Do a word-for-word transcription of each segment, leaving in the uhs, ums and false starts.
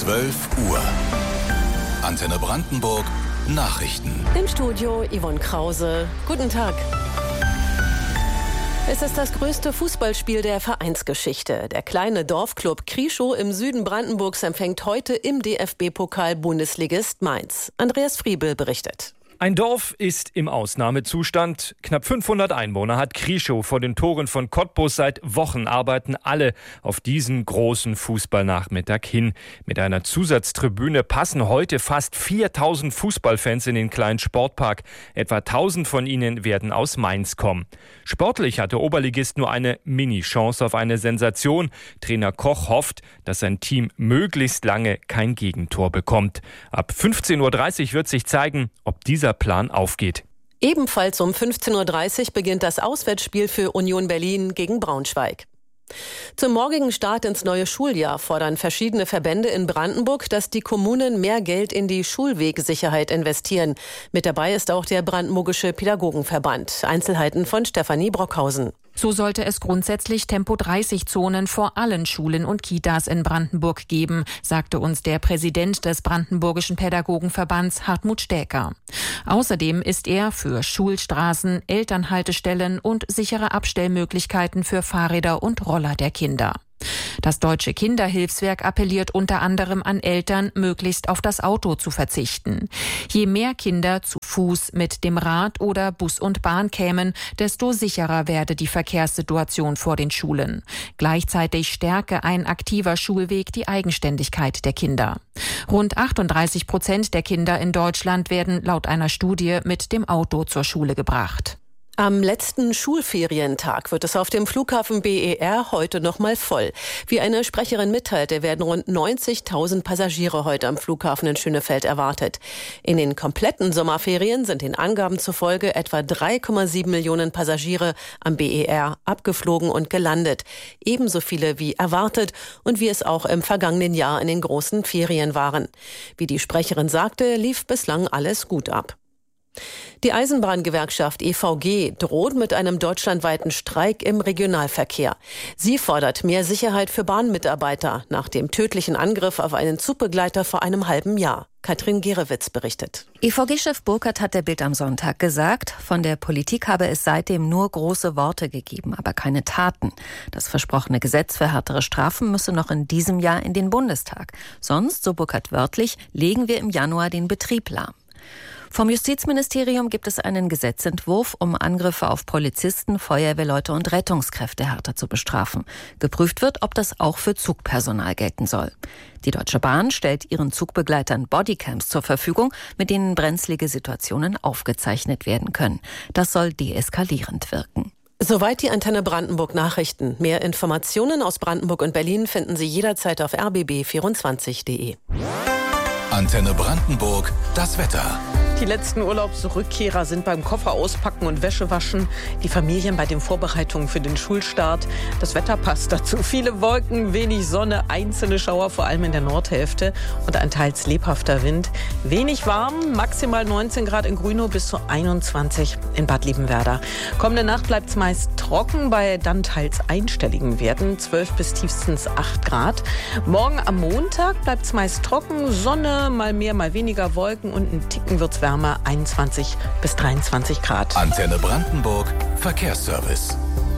zwölf Uhr. Antenne Brandenburg Nachrichten. Im Studio Yvonne Krause. Guten Tag. Es ist das größte Fußballspiel der Vereinsgeschichte. Der kleine Dorfclub Krieschow im Süden Brandenburgs empfängt heute im D F B-Pokal Bundesligist Mainz. Andreas Friebel berichtet. Ein Dorf ist im Ausnahmezustand. Knapp fünfhundert Einwohner hat Krieschow. Vor den Toren von Cottbus. Seit Wochen arbeiten alle auf diesen großen Fußballnachmittag hin. Mit einer Zusatztribüne passen heute fast viertausend Fußballfans in den kleinen Sportpark. Etwa tausend von ihnen werden aus Mainz kommen. Sportlich hatte Oberligist nur eine Mini-Chance auf eine Sensation. Trainer Koch hofft, dass sein Team möglichst lange kein Gegentor bekommt. Ab fünfzehn Uhr dreißig wird sich zeigen, ob dieser Plan aufgeht. Ebenfalls um fünfzehn Uhr dreißig beginnt das Auswärtsspiel für Union Berlin gegen Braunschweig. Zum morgigen Start ins neue Schuljahr fordern verschiedene Verbände in Brandenburg, dass die Kommunen mehr Geld in die Schulwegsicherheit investieren. Mit dabei ist auch der Brandenburgische Pädagogenverband. Einzelheiten von Stefanie Brockhausen. So sollte es grundsätzlich Tempo dreißig Zonen vor allen Schulen und Kitas in Brandenburg geben, sagte uns der Präsident des Brandenburgischen Pädagogenverbands Hartmut Stäker. Außerdem ist er für Schulstraßen, Elternhaltestellen und sichere Abstellmöglichkeiten für Fahrräder und Roller der Kinder. Das Deutsche Kinderhilfswerk appelliert unter anderem an Eltern, möglichst auf das Auto zu verzichten. Je mehr Kinder zu Fuß, mit dem Rad oder Bus und Bahn kämen, desto sicherer werde die Verkehrssituation vor den Schulen. Gleichzeitig stärke ein aktiver Schulweg die Eigenständigkeit der Kinder. Rund achtunddreißig Prozent der Kinder in Deutschland werden laut einer Studie mit dem Auto zur Schule gebracht. Am letzten Schulferientag wird es auf dem Flughafen B E R heute noch mal voll. Wie eine Sprecherin mitteilte, werden rund neunzigtausend Passagiere heute am Flughafen in Schönefeld erwartet. In den kompletten Sommerferien sind den Angaben zufolge etwa drei Komma sieben Millionen Passagiere am B E R abgeflogen und gelandet. Ebenso viele wie erwartet und wie es auch im vergangenen Jahr in den großen Ferien waren. Wie die Sprecherin sagte, lief bislang alles gut ab. Die Eisenbahngewerkschaft E V G droht mit einem deutschlandweiten Streik im Regionalverkehr. Sie fordert mehr Sicherheit für Bahnmitarbeiter nach dem tödlichen Angriff auf einen Zugbegleiter vor einem halben Jahr. Katrin Gerewitz berichtet. E V G-Chef Burkhardt hat der Bild am Sonntag gesagt, von der Politik habe es seitdem nur große Worte gegeben, aber keine Taten. Das versprochene Gesetz für härtere Strafen müsse noch in diesem Jahr in den Bundestag. Sonst, so Burkhardt wörtlich, legen wir im Januar den Betrieb lahm. Vom Justizministerium gibt es einen Gesetzentwurf, um Angriffe auf Polizisten, Feuerwehrleute und Rettungskräfte härter zu bestrafen. Geprüft wird, ob das auch für Zugpersonal gelten soll. Die Deutsche Bahn stellt ihren Zugbegleitern Bodycams zur Verfügung, mit denen brenzlige Situationen aufgezeichnet werden können. Das soll deeskalierend wirken. Soweit die Antenne Brandenburg Nachrichten. Mehr Informationen aus Brandenburg und Berlin finden Sie jederzeit auf r b b vierundzwanzig punkt d e. Antenne Brandenburg, das Wetter. Die letzten Urlaubsrückkehrer sind beim Koffer auspacken und Wäsche waschen. Die Familien bei den Vorbereitungen für den Schulstart. Das Wetter passt dazu. Viele Wolken, wenig Sonne, einzelne Schauer, vor allem in der Nordhälfte und ein teils lebhafter Wind. Wenig warm, maximal neunzehn Grad in Grünow bis zu einundzwanzig in Bad Liebenwerda. Kommende Nacht bleibt es meist trocken bei dann teils einstelligen Werten, zwölf bis tiefstens acht Grad. Morgen am Montag bleibt es meist trocken, Sonne, mal mehr, mal weniger Wolken und ein Ticken wird es wärmer, einundzwanzig bis dreiundzwanzig Grad. Antenne Brandenburg Verkehrsservice.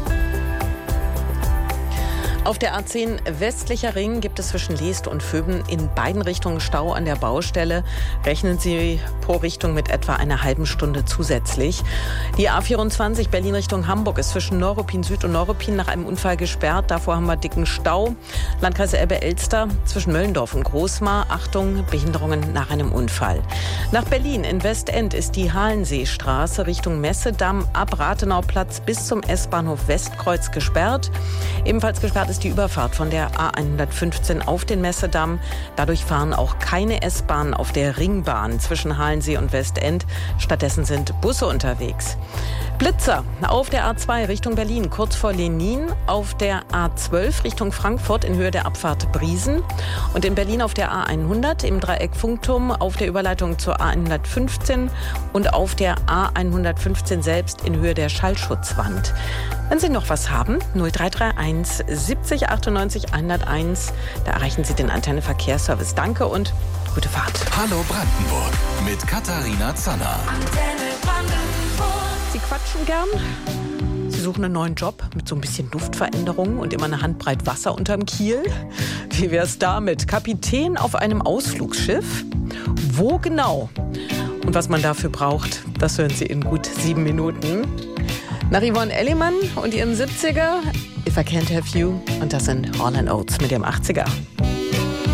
Auf der A zehn westlicher Ring gibt es zwischen Leest und Vöben in beiden Richtungen Stau an der Baustelle. Rechnen Sie pro Richtung mit etwa einer halben Stunde zusätzlich. Die A vierundzwanzig Berlin Richtung Hamburg ist zwischen Neuruppin Süd und Neuruppin nach einem Unfall gesperrt. Davor haben wir dicken Stau. Landkreis Elbe-Elster zwischen Möllendorf und Großmar. Achtung, Behinderungen nach einem Unfall. Nach Berlin in Westend ist die Halenseestraße Richtung Messedamm ab Rathenauplatz bis zum S-Bahnhof Westkreuz gesperrt. Ebenfalls gesperrt ist die Überfahrt von der A hundertfünfzehn auf den Messedamm. Dadurch fahren auch keine S-Bahnen auf der Ringbahn zwischen Halensee und Westend. Stattdessen sind Busse unterwegs. Blitzer auf der A zwei Richtung Berlin, kurz vor Lenin, auf der A zwölf Richtung Frankfurt in Höhe der Abfahrt Briesen und in Berlin auf der A hundert im Dreieck Funkturm auf der Überleitung zur A hundertfünfzehn und auf der A hundertfünfzehn selbst in Höhe der Schallschutzwand. Wenn Sie noch was haben, null drei drei eins siebzig achtundneunzig hunderteins, da erreichen Sie den Antenne Verkehrsservice. Danke und gute Fahrt. Hallo Brandenburg mit Katharina Zanner. Antenne Brandenburg. Sie quatschen gern? Sie suchen einen neuen Job mit so ein bisschen Luftveränderung und immer eine Handbreit Wasser unterm Kiel? Wie wär's damit? Kapitän auf einem Ausflugsschiff? Wo genau? Und was man dafür braucht, das hören Sie in gut sieben Minuten. Nach Yvonne Elliman und ihrem siebziger, If I Can't Have You, und das sind Hall and Oates mit dem achtziger.